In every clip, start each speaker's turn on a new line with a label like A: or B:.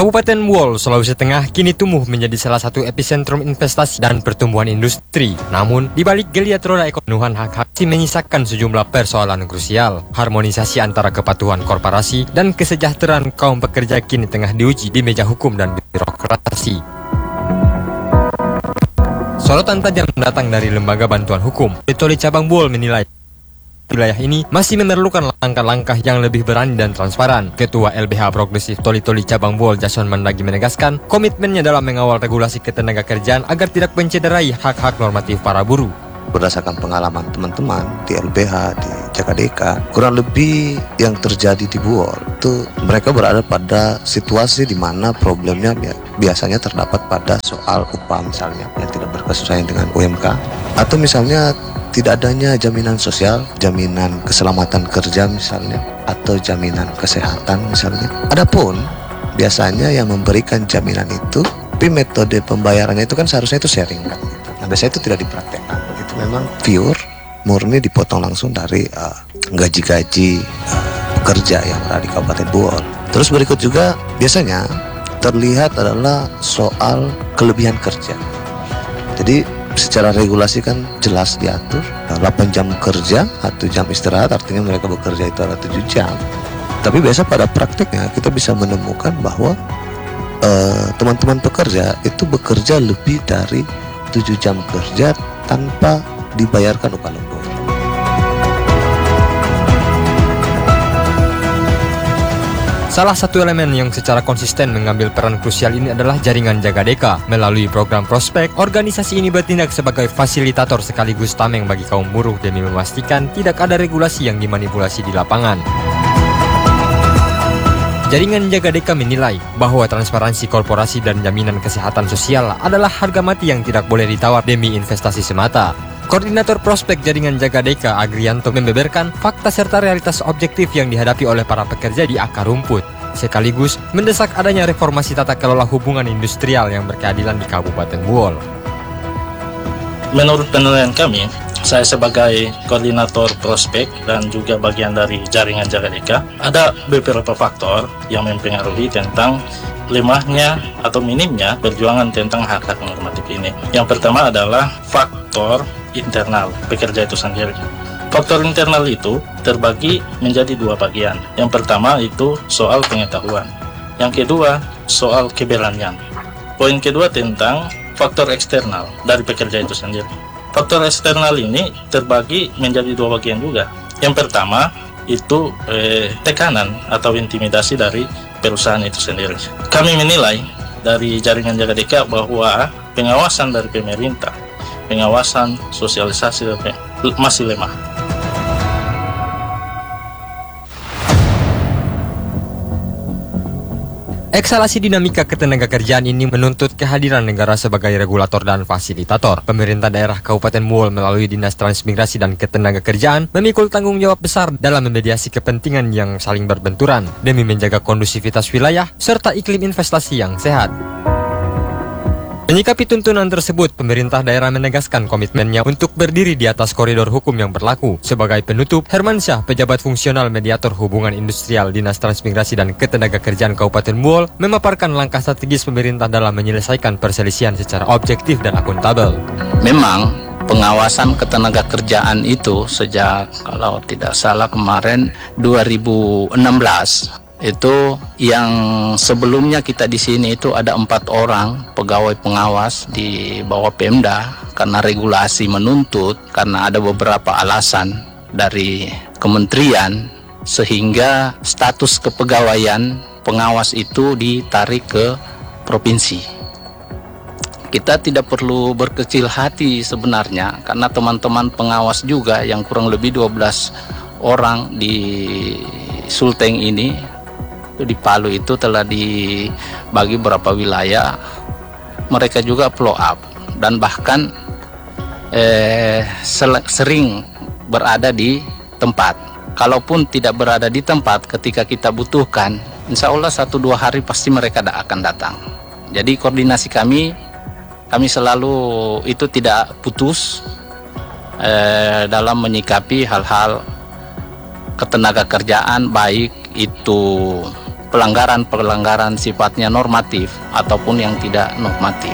A: Kabupaten Muol, Sulawesi Tengah kini tumbuh menjadi salah satu epicentrum investasi dan pertumbuhan industri. Namun, di balik geliat roda ekonomi, pemenuhan hak-hak masih menyisakan sejumlah persoalan krusial. Harmonisasi antara kepatuhan korporasi dan kesejahteraan kaum pekerja kini tengah diuji di meja hukum dan birokrasi. Sorotan tajam datang dari Lembaga Bantuan Hukum. Toli Cabang Muol menilai wilayah ini masih memerlukan langkah-langkah yang lebih berani dan transparan. Ketua LBH Progresif Toli Cabang Muol, Jason Mandagi, menegaskan komitmennya dalam mengawal regulasi ketenagakerjaan agar tidak mencederai hak-hak normatif para buruh.
B: Berdasarkan pengalaman teman-teman di LBH, di Jagadeka, kurang lebih yang terjadi di Muol itu mereka berada pada situasi di mana problemnya biasanya terdapat pada soal upah misalnya yang tidak berkesesuaian dengan UMK, atau misalnya tidak adanya jaminan sosial, jaminan keselamatan kerja misalnya, atau jaminan kesehatan misalnya. Adapun biasanya yang memberikan jaminan itu, tapi metode pembayarannya itu kan seharusnya itu sharing kan. Nah, biasanya itu tidak dipraktekkan. Itu memang pure, murni dipotong langsung dari gaji-gaji pekerja yang berada di Kabupaten Muol. Terus berikut juga biasanya terlihat adalah soal kelebihan kerja. Jadi secara regulasi kan jelas diatur 8 jam kerja, 1 jam istirahat, artinya mereka bekerja itu adalah 7 jam. Tapi biasa pada prakteknya kita bisa menemukan bahwa teman-teman pekerja itu bekerja lebih dari 7 jam kerja tanpa dibayarkan upah lembur.
A: Salah satu elemen yang secara konsisten mengambil peran krusial ini adalah jaringan Jagadeka. Melalui program Prospek, organisasi ini bertindak sebagai fasilitator sekaligus tameng bagi kaum buruh demi memastikan tidak ada regulasi yang dimanipulasi di lapangan. Jaringan Jagadeka menilai bahwa transparansi korporasi dan jaminan kesehatan sosial adalah harga mati yang tidak boleh ditawar demi investasi semata. Koordinator Prospek Jaringan Jagadeka, Agrianto, membeberkan fakta serta realitas objektif yang dihadapi oleh para pekerja di akar rumput, sekaligus mendesak adanya reformasi tata kelola hubungan industrial yang berkeadilan di Kabupaten Muol.
C: Menurut penilaian kami, saya sebagai koordinator Prospek dan juga bagian dari Jaringan Jagadeka, ada beberapa faktor yang mempengaruhi tentang lemahnya atau minimnya perjuangan tentang hak-hak normatif ini. Yang pertama adalah faktor internal pekerja itu sendiri. Faktor internal itu terbagi menjadi 2 bagian. Yang pertama itu soal pengetahuan. Yang kedua soal keberanian. Poin kedua tentang faktor eksternal dari pekerja itu sendiri. Faktor eksternal ini terbagi menjadi 2 bagian juga. Yang pertama itu tekanan atau intimidasi dari perusahaan itu sendiri. Kami menilai dari Jaringan Jagadeka bahwa pengawasan dari pemerintah, pengawasan sosialisasi masih lemah.
A: Eksalasi dinamika ketenagakerjaan ini menuntut kehadiran negara sebagai regulator dan fasilitator. Pemerintah daerah Kabupaten Muol melalui Dinas Transmigrasi dan Ketenagakerjaan memikul tanggung jawab besar dalam memediasi kepentingan yang saling berbenturan demi menjaga kondusivitas wilayah serta iklim investasi yang sehat. Menyikapi tuntunan tersebut, pemerintah daerah menegaskan komitmennya untuk berdiri di atas koridor hukum yang berlaku. Sebagai penutup, Hermansyah, pejabat fungsional mediator hubungan industrial Dinas Transmigrasi dan Ketenagakerjaan Kabupaten Muol, memaparkan langkah strategis pemerintah dalam menyelesaikan perselisihan secara objektif dan akuntabel.
D: Memang pengawasan ketenagakerjaan itu sejak kalau tidak salah kemarin 2016 itu yang sebelumnya kita di sini itu ada 4 orang pegawai pengawas di bawah Pemda karena regulasi menuntut, karena ada beberapa alasan dari kementerian sehingga status kepegawaian pengawas itu ditarik ke provinsi. Kita tidak perlu berkecil hati sebenarnya karena teman-teman pengawas juga yang kurang lebih 12 orang di Sulteng ini di Palu itu telah dibagi beberapa wilayah. Mereka juga follow up dan bahkan sering berada di tempat. Kalaupun tidak berada di tempat ketika kita butuhkan, insya Allah 1-2 hari pasti mereka akan datang. Jadi koordinasi kami selalu itu tidak putus dalam menyikapi hal-hal ketenagakerjaan, baik itu pelanggaran-pelanggaran sifatnya normatif ataupun yang tidak normatif.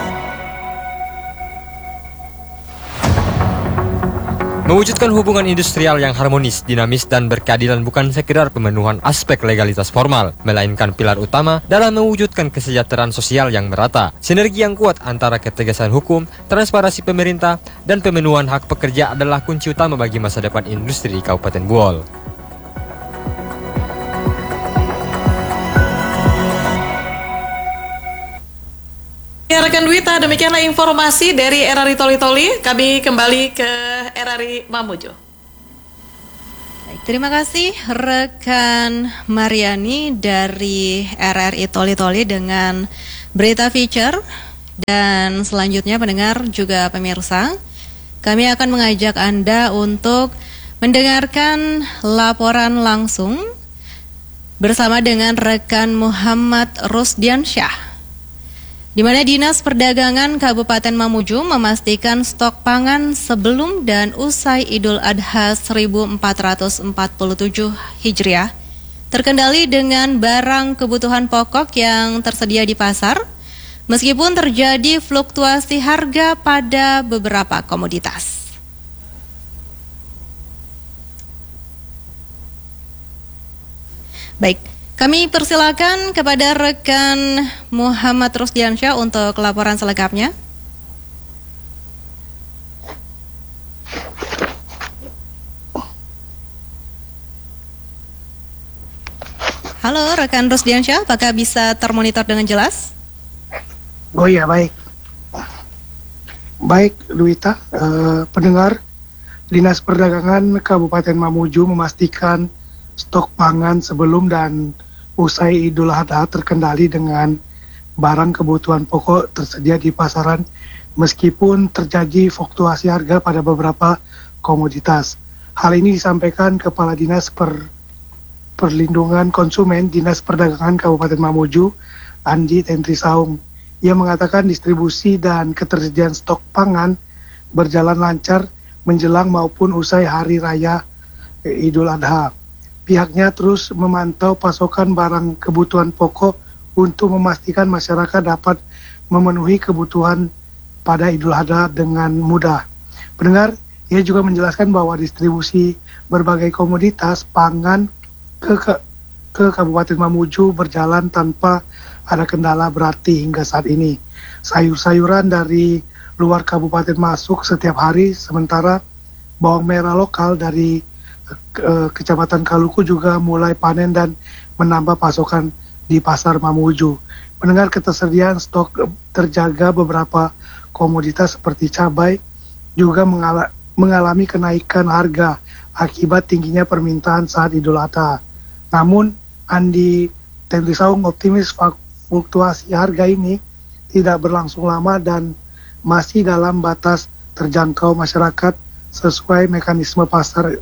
A: Mewujudkan hubungan industrial yang harmonis, dinamis, dan berkeadilan bukan sekedar pemenuhan aspek legalitas formal, melainkan pilar utama dalam mewujudkan kesejahteraan sosial yang merata. Sinergi yang kuat antara ketegasan hukum, transparansi pemerintah, dan pemenuhan hak pekerja adalah kunci utama bagi masa depan industri di Kabupaten Buol.
E: Ya rekan Dwita, demikianlah informasi dari RRI Toli-Toli. Kami kembali ke RRI Mamuju.
F: Baik, terima kasih rekan Mariani dari RRI Toli-Toli dengan berita feature. Dan selanjutnya pendengar juga pemirsa, kami akan mengajak Anda untuk mendengarkan laporan langsung bersama dengan rekan Muhammad Rusdiansyah, di mana Dinas Perdagangan Kabupaten Mamuju memastikan stok pangan sebelum dan usai Idul Adha 1447 Hijriah terkendali dengan barang kebutuhan pokok yang tersedia di pasar, meskipun terjadi fluktuasi harga pada beberapa komoditas. Baik, kami persilakan kepada rekan Muhammad Rusdiansyah untuk laporan selengkapnya. Halo rekan Rusdiansyah, apakah bisa termonitor dengan jelas?
G: Oh iya, baik. Baik, Dwita, pendengar, Dinas Perdagangan Kabupaten Mamuju memastikan stok pangan sebelum dan usai Idul Adha terkendali dengan barang kebutuhan pokok tersedia di pasaran meskipun terjadi fluktuasi harga pada beberapa komoditas. Hal ini disampaikan Kepala Dinas Perlindungan Konsumen Dinas Perdagangan Kabupaten Mamuju, Andi Tentri Saung. Ia mengatakan distribusi dan ketersediaan stok pangan berjalan lancar menjelang maupun usai Hari Raya Idul Adha. Pihaknya terus memantau pasokan barang kebutuhan pokok untuk memastikan masyarakat dapat memenuhi kebutuhan pada Idul Adha dengan mudah. Pendengar, ia juga menjelaskan bahwa distribusi berbagai komoditas pangan ke Kabupaten Mamuju berjalan tanpa ada kendala berarti hingga saat ini. Sayur-sayuran dari luar kabupaten masuk setiap hari, sementara bawang merah lokal dari Kecamatan Kaluku juga mulai panen dan menambah pasokan di pasar Mamuju. Mendengar ketersediaan stok terjaga, beberapa komoditas seperti cabai juga mengalami kenaikan harga akibat tingginya permintaan saat Idul Adha. Namun Andi Tentri Saung optimis fluktuasi harga ini tidak berlangsung lama dan masih dalam batas terjangkau masyarakat sesuai mekanisme pasar.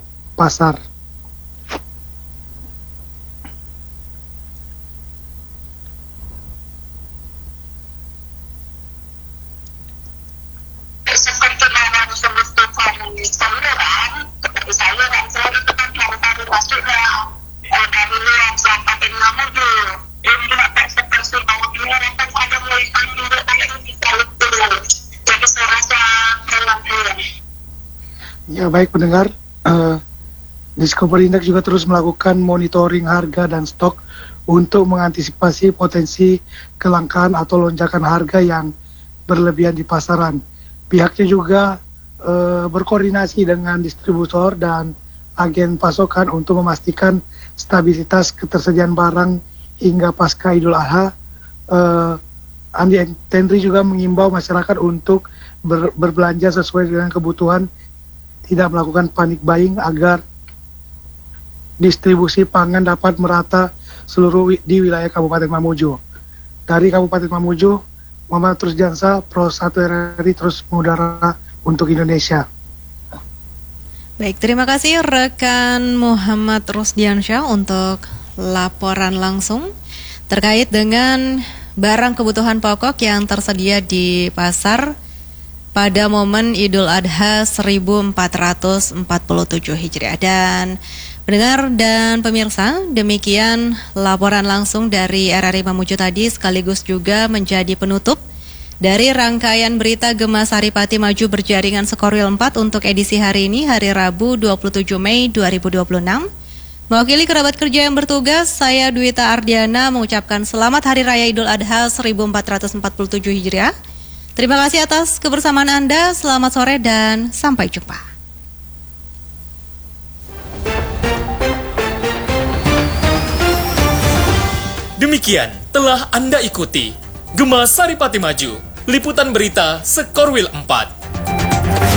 H: Seperti mana disebutkan sayuran, seperti sayuran itu kan harus masuknya dari luar Kabupaten Mamuju. Yang juga seperti bawang merah kan ada mulai panjang di Kaluku. Jadi saya rasa dalam
G: Ya baik pendengar, Diskoperindek juga terus melakukan monitoring harga dan stok untuk mengantisipasi potensi kelangkaan atau lonjakan harga yang berlebihan di pasaran. Pihaknya juga berkoordinasi dengan distributor dan agen pasokan untuk memastikan stabilitas ketersediaan barang hingga pasca Idul Adha. Andi Tentri juga mengimbau masyarakat untuk berbelanja sesuai dengan kebutuhan, tidak melakukan panic buying agar distribusi pangan dapat merata seluruh di wilayah Kabupaten Mamuju. Dari Kabupaten Mamuju, Muhammad Rusdiansyah, Pro 1 RRI terus mengudara untuk Indonesia.
F: Baik, terima kasih rekan Muhammad Rusdiansyah untuk laporan langsung terkait dengan barang kebutuhan pokok yang tersedia di pasar pada momen Idul Adha 1447 Hijriah. Dan Pendengar dan pemirsa, demikian laporan langsung dari RRI Mamuju tadi, sekaligus juga menjadi penutup dari rangkaian berita Gema Saripati Maju Berjaringan Sekorwil 4 untuk edisi hari ini, hari Rabu 27 Mei 2026. Mewakili kerabat kerja yang bertugas, saya Dwita Ardiana mengucapkan selamat Hari Raya Idul Adha 1447 Hijriah. Terima kasih atas kebersamaan Anda, selamat sore dan sampai jumpa.
I: Demikian telah Anda ikuti Gema Saripati Maju, liputan berita Sekorwil 4.